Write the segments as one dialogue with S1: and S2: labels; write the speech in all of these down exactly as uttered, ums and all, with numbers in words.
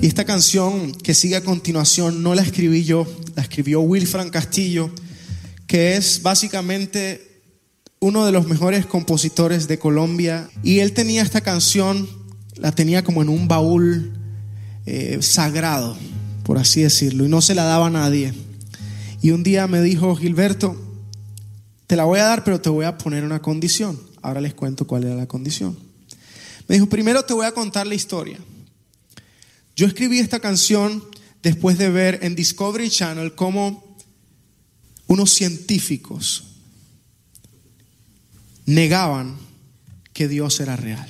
S1: Y esta canción que sigue a continuación no la escribí yo, la escribió Wilfran Castillo, que es básicamente uno de los mejores compositores de Colombia. Y él tenía esta canción, la tenía como en un baúl eh, sagrado, por así decirlo, y no se la daba a nadie. Y un día me dijo: Gilberto, te la voy a dar, pero te voy a poner una condición. Ahora les cuento cuál era la condición. Me dijo: primero te voy a contar la historia. Yo escribí esta canción después de ver en Discovery Channel cómo unos científicos negaban que Dios era real.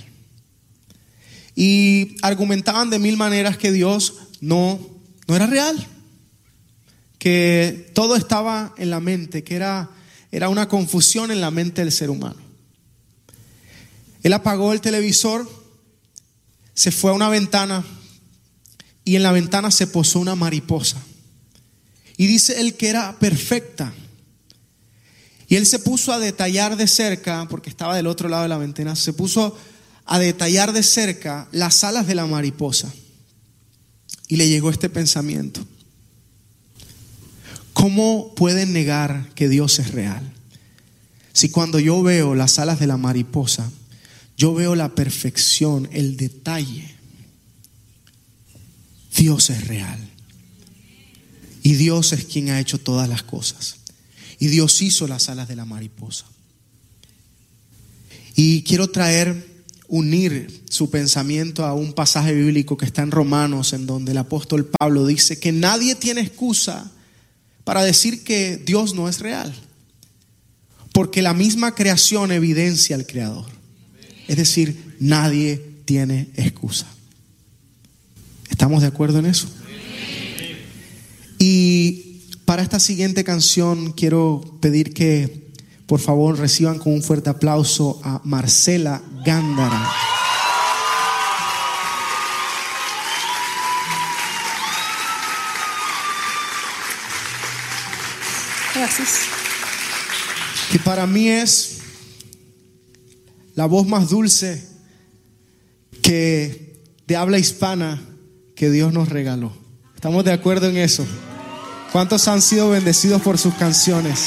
S1: Y argumentaban de mil maneras que Dios no, no era real. Que todo estaba en la mente, que era, era una confusión en la mente del ser humano. Él apagó el televisor, se fue a una ventana y en la ventana se posó una mariposa. Y dice él que era perfecta. Y él se puso a detallar de cerca, porque estaba del otro lado de la ventana, se puso a detallar de cerca las alas de la mariposa. Y le llegó este pensamiento: ¿cómo pueden negar que Dios es real? Si cuando yo veo las alas de la mariposa, yo veo la perfección, el detalle. Dios es real. Y Dios es quien ha hecho todas las cosas. Y Dios hizo las alas de la mariposa. Y quiero traer, unir su pensamiento a un pasaje bíblico que está en Romanos, en donde el apóstol Pablo dice que nadie tiene excusa para decir que Dios no es real, porque la misma creación evidencia al Creador. Es decir, nadie tiene excusa. ¿Estamos de acuerdo en eso? Y para esta siguiente canción quiero pedir que por favor reciban con un fuerte aplauso a Marcela Gándara.
S2: Gracias.
S1: Que para mí es la voz más dulce que de habla hispana que Dios nos regaló. ¿Estamos de acuerdo en eso? ¿Cuántos han sido bendecidos por sus canciones?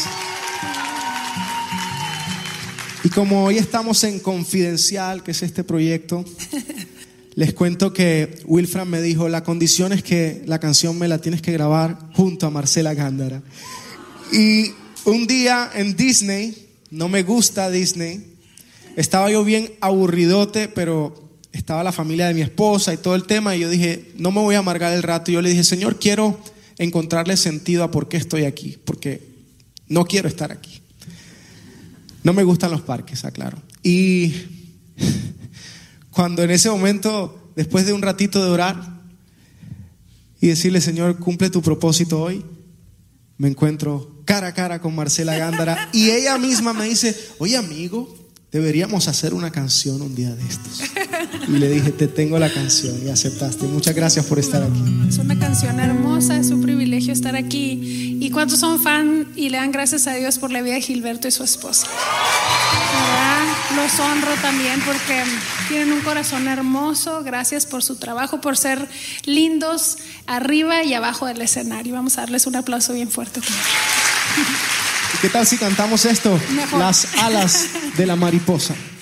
S1: Y como hoy estamos en Confidencial, que es este proyecto, les cuento que Wilfran me dijo: la condición es que la canción me la tienes que grabar junto a Marcela Gándara. Y un día en Disney, no me gusta Disney, estaba yo bien aburridote, pero estaba la familia de mi esposa y todo el tema, y yo dije: no me voy a amargar el rato. Y yo le dije: Señor, quiero encontrarle sentido a por qué estoy aquí, porque no quiero estar aquí. No me gustan los parques, aclaro. Y cuando en ese momento, después de un ratito de orar y decirle: Señor, cumple tu propósito hoy, me encuentro cara a cara con Marcela Gándara, y ella misma me dice: oye, amigo, deberíamos hacer una canción un día de estos. Y le dije: te tengo la canción, y aceptaste. Muchas gracias por estar aquí.
S2: Es una canción hermosa, es un privilegio estar aquí. ¿Y cuántos son fan y le dan gracias a Dios por la vida de Gilberto y su esposa? ¿Verdad? Los honro también porque tienen un corazón hermoso. Gracias por su trabajo, por ser lindos arriba y abajo del escenario. Vamos a darles un aplauso bien fuerte.
S1: ¿Y qué tal si cantamos esto?
S2: Mejor.
S1: Las alas de la mariposa.